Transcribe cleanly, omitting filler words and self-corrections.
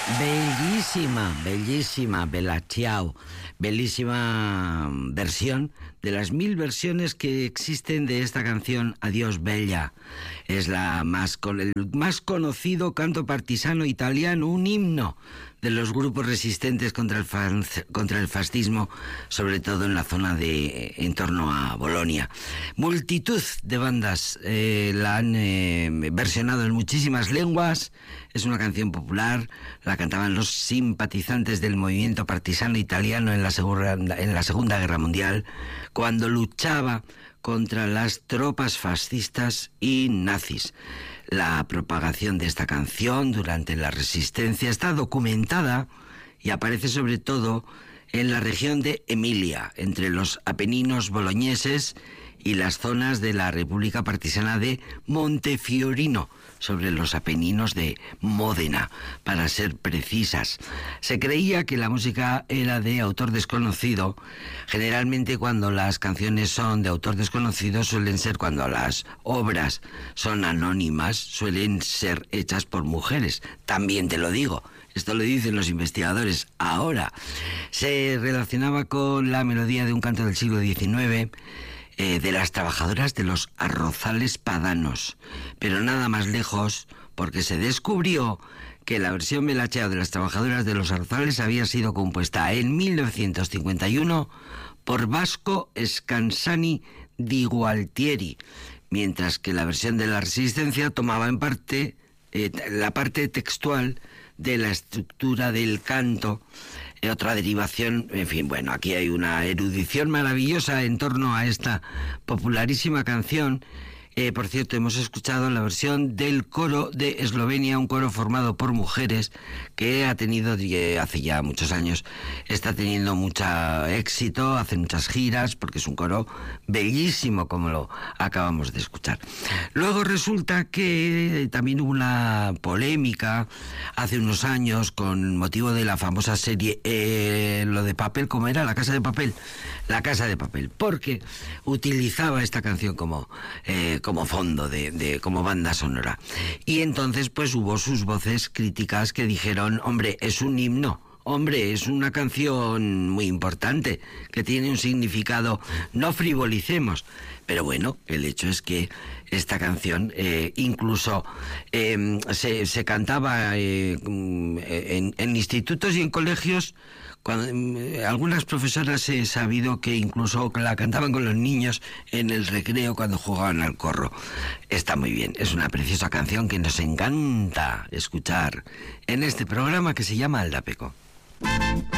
Bellísima, bellísima, Bella Ciao, bellísima versión de las 1000 versiones que existen de esta canción Adiós Bella. Es el más conocido canto partisano italiano, un himno de los grupos resistentes contra el fascismo, sobre todo en la zona en torno a Bolonia. Multitud de bandas la han versionado en muchísimas lenguas. Es una canción popular, la cantaban los simpatizantes del movimiento partisano italiano en la Segunda Guerra Mundial, cuando luchaba contra las tropas fascistas y nazis. La propagación de esta canción durante la resistencia está documentada y aparece sobre todo en la región de Emilia, entre los Apeninos boloñeses y las zonas de la República Partisana de Montefiorino, sobre los Apeninos de Módena, para ser precisas. Se creía que la música era de autor desconocido. Generalmente cuando las canciones son de autor desconocido suelen ser, cuando las obras son anónimas, suelen ser hechas por mujeres. También te lo digo. Esto lo dicen los investigadores ahora. Se relacionaba con la melodía de un canto del siglo XIX, de las trabajadoras de los arrozales padanos, pero nada más lejos, porque se descubrió que la versión Bella Ciao de las trabajadoras de los arrozales había sido compuesta en 1951 por Vasco Scansani di Gualtieri, mientras que la versión de la Resistencia tomaba en parte la parte textual de la estructura del canto, otra derivación. En fin, bueno, aquí hay una erudición maravillosa en torno a esta popularísima canción. Por cierto, hemos escuchado la versión del coro de Eslovenia, un coro formado por mujeres que ha tenido, hace ya muchos años, está teniendo mucho éxito, hace muchas giras, porque es un coro bellísimo, como lo acabamos de escuchar. Luego resulta que también hubo una polémica hace unos años con motivo de la famosa serie, lo de papel, ¿cómo era? La Casa de Papel. La Casa de Papel, porque utilizaba esta canción como fondo, como banda sonora. Y entonces pues hubo sus voces críticas que dijeron: hombre, es un himno, hombre, es una canción muy importante, que tiene un significado, no frivolicemos. Pero bueno, el hecho es que esta canción incluso se cantaba en institutos y en colegios. Algunas profesoras he sabido que incluso la cantaban con los niños en el recreo cuando jugaban al corro. Está muy bien, es una preciosa canción que nos encanta escuchar en este programa que se llama Aldapeco.